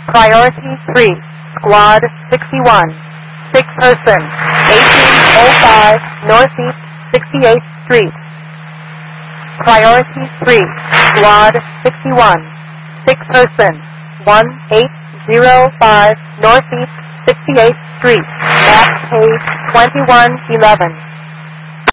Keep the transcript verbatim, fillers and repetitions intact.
Priority three, Squad sixty-one, sick person, eighteen oh five Northeast sixty-eighth Street. Priority three, Squad sixty-one, sick person, eighteen oh five Northeast sixty-eighth Street, map page twenty-one eleven.